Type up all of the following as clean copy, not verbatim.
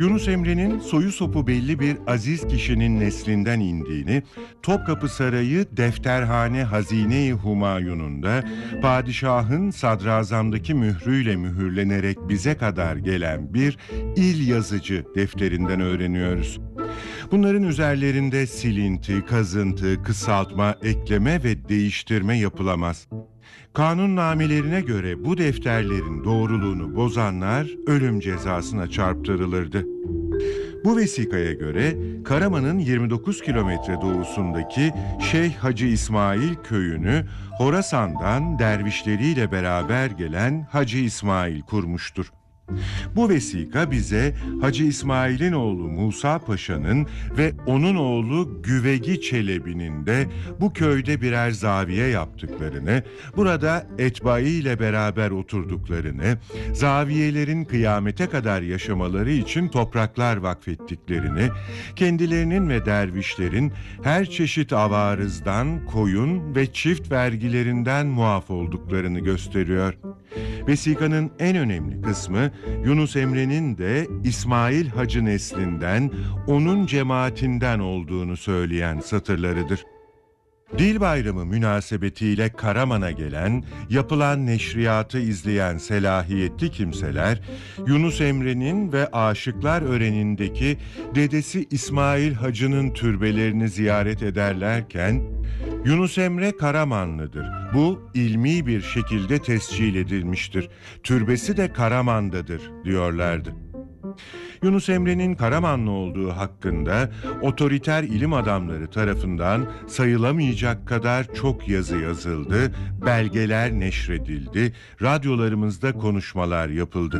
Yunus Emre'nin soyu sopu belli bir aziz kişinin neslinden indiğini, Topkapı Sarayı Defterhane Hazine-i Humayun'unda padişahın sadrazamdaki mührüyle mühürlenerek bize kadar gelen bir il yazıcı defterinden öğreniyoruz. Bunların üzerlerinde silinti, kazıntı, kısaltma, ekleme ve değiştirme yapılamaz. Kanunnamelerine göre bu defterlerin doğruluğunu bozanlar ölüm cezasına çarptırılırdı. Bu vesikaya göre Karaman'ın 29 kilometre doğusundaki Şeyh Hacı İsmail köyünü Horasan'dan dervişleriyle beraber gelen Hacı İsmail kurmuştur. Bu vesika bize Hacı İsmail'in oğlu Musa Paşa'nın ve onun oğlu Güvegi Çelebi'nin de bu köyde birer zaviye yaptıklarını, burada etbai ile beraber oturduklarını, zaviyelerin kıyamete kadar yaşamaları için topraklar vakfettiklerini, kendilerinin ve dervişlerin her çeşit avarızdan, koyun ve çift vergilerinden muaf olduklarını gösteriyor. Vesikanın en önemli kısmı Yunus Emre'nin de İsmail Hacı neslinden, onun cemaatinden olduğunu söyleyen satırlarıdır. Dil Bayramı münasebetiyle Karaman'a gelen, yapılan neşriyatı izleyen selahiyetli kimseler, Yunus Emre'nin ve Aşıklar Örenindeki dedesi İsmail Hacı'nın türbelerini ziyaret ederlerken, Yunus Emre Karamanlıdır. Bu ilmi bir şekilde tescil edilmiştir. Türbesi de Karaman'dadır diyorlardı. Yunus Emre'nin Karamanlı olduğu hakkında otoriter ilim adamları tarafından sayılamayacak kadar çok yazı yazıldı, belgeler neşredildi, radyolarımızda konuşmalar yapıldı.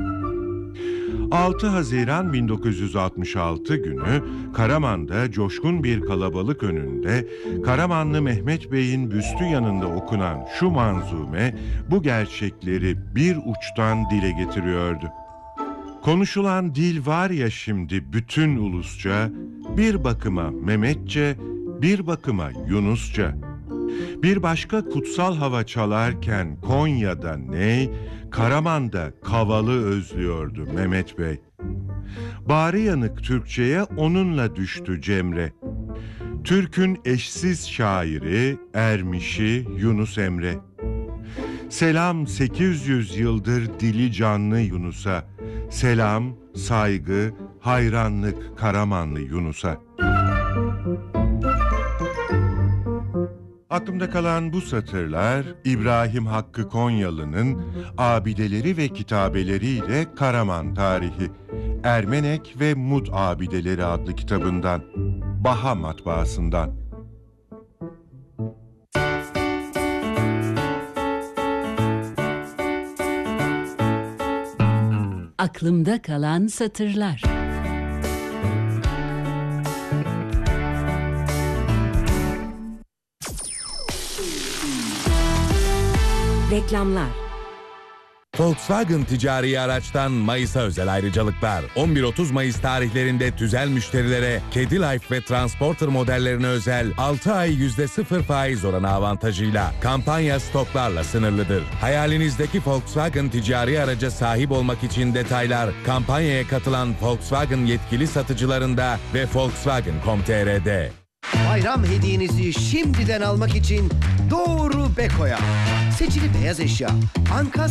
6 Haziran 1966 günü Karaman'da coşkun bir kalabalık önünde Karamanlı Mehmet Bey'in büstü yanında okunan şu manzume bu gerçekleri bir uçtan dile getiriyordu. Konuşulan dil var ya şimdi bütün ulusça, bir bakıma Mehmetçe, bir bakıma Yunusça. Bir başka kutsal hava çalarken Konya'da ney, Karaman'da kavalı özlüyordu Mehmet Bey. Bağrı yanık Türkçe'ye onunla düştü Cemre. Türk'ün eşsiz şairi, ermişi Yunus Emre. Selam 800 yıldır dili canlı Yunus'a. Selam, saygı, hayranlık Karamanlı Yunus'a. Aklımda kalan bu satırlar İbrahim Hakkı Konyalı'nın Abideleri ve Kitabeleriyle Karaman Tarihi, Ermenek ve Mud Abideleri adlı kitabından, Baha matbaasından. Aklımda kalan satırlar. Reklamlar. Volkswagen ticari araçtan Mayıs'a özel ayrıcalıklar. 11-30 Mayıs tarihlerinde tüzel müşterilere Kedi Life ve Transporter modellerine özel 6 ay %0 faiz oranı avantajıyla kampanya stoklarla sınırlıdır. Hayalinizdeki Volkswagen ticari araca sahip olmak için detaylar kampanyaya katılan Volkswagen yetkili satıcılarında ve Volkswagen.com.tr'de. Bayram hediyenizi şimdiden almak için doğru Beko'ya. Seçili beyaz eşya, ankaz